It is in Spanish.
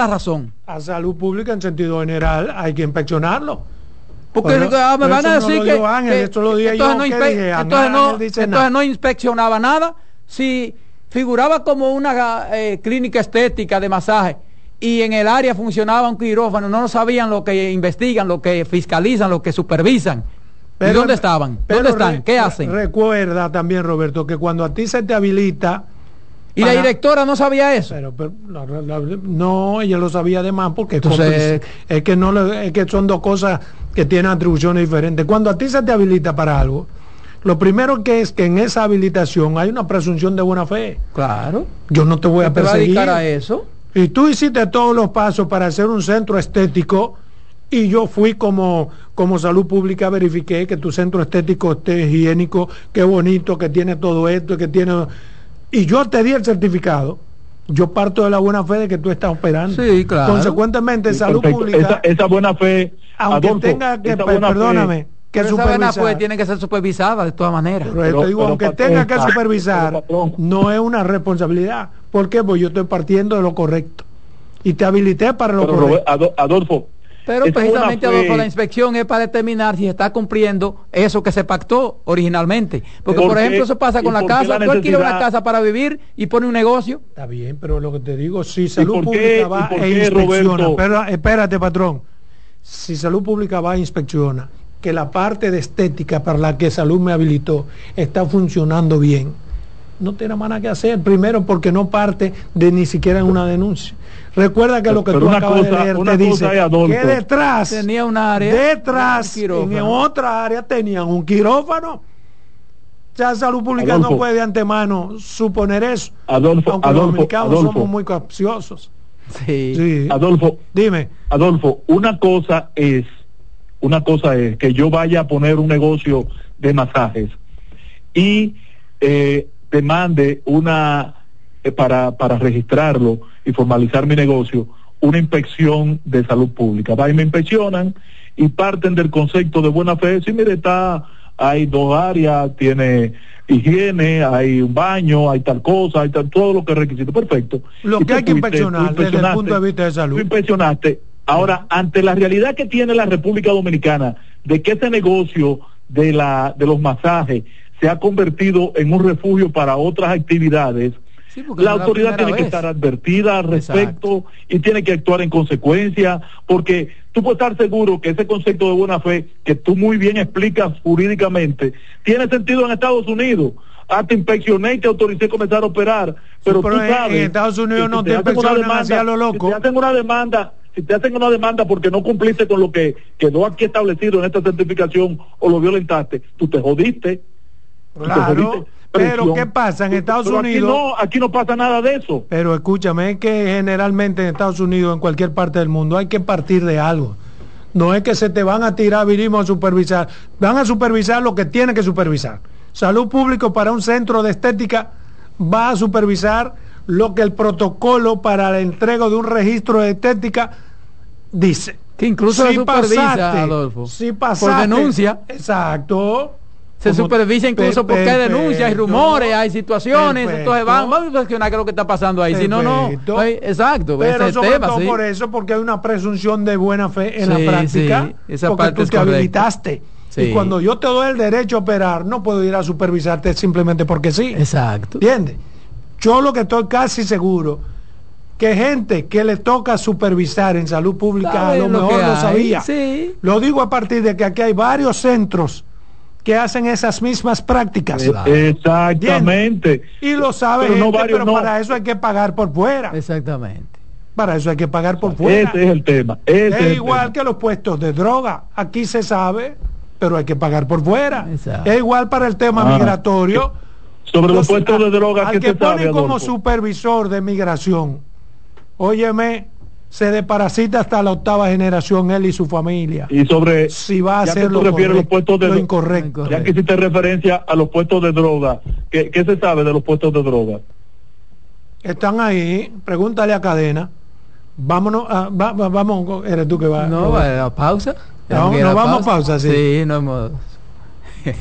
la razón. A salud pública en sentido general hay que inspeccionarlo. Porque me van a decir entonces no inspeccionaba nada. Si figuraba como una clínica estética de masaje y en el área funcionaba un quirófano, no sabían lo que investigan, lo que fiscalizan, lo que supervisan. ¿Y dónde estaban? ¿Dónde están? ¿Qué hacen? Recuerda también, Roberto, que cuando a ti se te habilita... ¿Y la directora no sabía eso? No, ella lo sabía además porque entonces, es que son dos cosas que tienen atribuciones diferentes. Cuando a ti se te habilita para algo, lo primero que es que en esa habilitación hay una presunción de buena fe. Claro. Yo no te voy a perseguir. ¿Te va a dedicar a eso? Y tú hiciste todos los pasos para hacer un centro estético y yo fui como salud pública, verifiqué que tu centro estético esté higiénico, que bonito, que tiene todo esto, que tiene... Y yo te di el certificado. Yo parto de la buena fe de que tú estás operando. Sí, claro. Consecuentemente, salud pública... Esa buena fe... Aunque Adolfo, tenga que... Perdóname. Que supervisar, tiene que ser supervisada de todas maneras. Pero te digo, aunque tenga que supervisar, no es una responsabilidad. ¿Por qué? Pues yo estoy partiendo de lo correcto. Y te habilité para lo correcto. Adolfo. Pero precisamente, Adolfo, la inspección es para determinar si está cumpliendo eso que se pactó originalmente. Porque, por ejemplo, eso pasa con la casa. Tú alquilas una casa para vivir y pone un negocio. Está bien, pero lo que te digo, si salud pública va e inspecciona... Pero espérate, patrón. Si salud pública va e inspecciona que la parte de estética para la que salud me habilitó está funcionando bien, no tiene más nada que hacer. Primero porque no parte de ni siquiera en una denuncia. Recuerda que lo que tú acabas de leer te dice que detrás tenía un área, detrás en otra área tenían un quirófano. Ya salud pública no puede de antemano suponer eso. Aunque los dominicanos somos muy capciosos. Sí. Adolfo, dime. Adolfo, una cosa es que yo vaya a poner un negocio de masajes y demande para registrarlo y formalizar mi negocio, una inspección de salud pública. Va y me inspeccionan y parten del concepto de buena fe. Sí, mire, hay dos áreas, tiene higiene, hay un baño, hay tal cosa, hay todo lo que es requisito. Perfecto. Lo que hay que inspeccionar desde el punto de vista de salud. Tú inspeccionaste. Ahora, ante la realidad que tiene la República Dominicana, de que este negocio de los masajes se ha convertido en un refugio para otras actividades, la autoridad tiene que estar advertida al respecto. Exacto. Y tiene que actuar en consecuencia, porque tú puedes estar seguro que ese concepto de buena fe, que tú muy bien explicas jurídicamente, tiene sentido en Estados Unidos. Te inspeccioné y te autoricé a comenzar a operar, pero tú sabes en Estados Unidos no te inspeccionan hacia lo loco. Si te hacen una demanda porque no cumpliste con lo que quedó aquí establecido en esta certificación o lo violentaste, tú te jodiste. Claro, pero ¿qué pasa en Estados Unidos? Aquí no pasa nada de eso. Pero escúchame, es que generalmente en Estados Unidos, en cualquier parte del mundo, hay que partir de algo. No es que se te van a tirar, vinimos a supervisar. Van a supervisar lo que tienen que supervisar. Salud Pública para un centro de estética va a supervisar lo que el protocolo para la entrega de un registro de estética dice. Que incluso si lo supervisa, pasaste, Adolfo. Si pasaste, por denuncia. Exacto. Se supervisa incluso porque hay denuncias, hay rumores, hay situaciones. Entonces vamos a inspeccionar qué es lo que está pasando ahí. Si no, exacto. Pero ese sobre todo por eso, porque hay una presunción de buena fe en la práctica. Sí, esa porque parte tú te habilitaste. Sí. Y cuando yo te doy el derecho a operar, no puedo ir a supervisarte simplemente porque sí. Exacto. ¿Entiendes? Yo lo que estoy casi seguro, que gente que le toca supervisar en salud pública a lo mejor lo sabía. Sí. Lo digo a partir de que aquí hay varios centros que hacen esas mismas prácticas. Exactamente. Y lo sabe pero para eso hay que pagar por fuera. Exactamente. Para eso hay que pagar por fuera. Ese es el tema. Es igual que los puestos de droga. Aquí se sabe, pero hay que pagar por fuera. Exacto. Es igual para el tema migratorio. Sobre los puestos de droga al que ponen como supervisor de migración, óyeme, se desparasita hasta la 8ª generación él y su familia. Y sobre si va a hacer lo incorrecto. Ya que hiciste referencia a los puestos de droga, ¿qué se sabe de los puestos de droga? Están ahí, pregúntale a Cadena. Vámonos, vamos, eres tú que vas. No, va a pausa. No, vamos a pausa, sí. Sí, no hemos